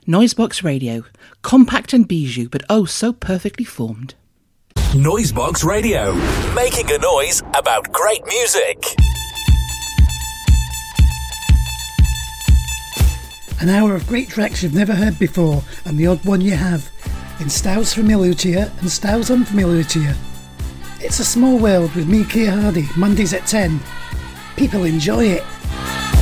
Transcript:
Noisebox Radio. Compact and bijou, but oh so perfectly formed. Noisebox Radio. Making a noise about great music. An hour of great tracks you've never heard before, and the odd one you have, in styles familiar to you and styles unfamiliar to you. It's a small world with me, Keir Hardy, Mondays at 10. People enjoy it.